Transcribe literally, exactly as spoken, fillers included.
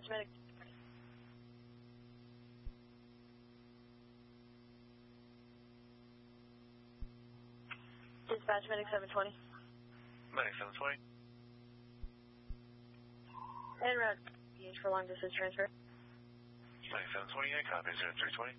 medic. Dispatch medic seven twenty. Medic seven twenty. En route P H for long distance transfer. Medic seven twenty, I copy zero three twenty.